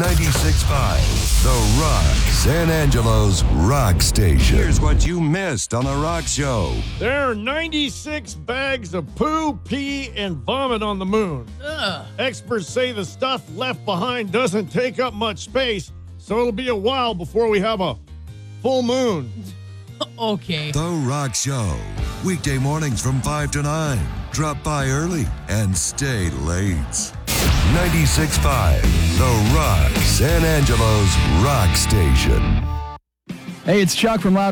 96.5, The Rock, San Angelo's rock station. Here's what you missed on The Rock Show. There are 96 bags of poo, pee, and vomit on the moon. Ugh. Experts say the stuff left behind doesn't take up much space, so it'll be a while before we have a full moon. Okay. The Rock Show, weekday mornings from 5 to 9. Drop by early and stay late. 96.5, The Rock, San Angelo's rock station. Hey, it's Chuck from Loud